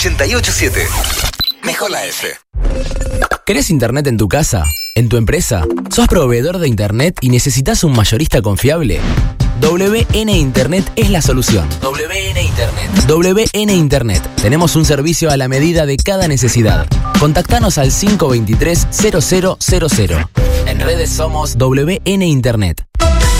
987. Mejor la F. ¿Querés internet en tu casa? ¿En tu empresa? ¿Sos proveedor de internet y necesitas un mayorista confiable? WN Internet es la solución. WN Internet. WN Internet. Tenemos un servicio a la medida de cada necesidad. Contactanos al 523-0000. En redes somos WN Internet.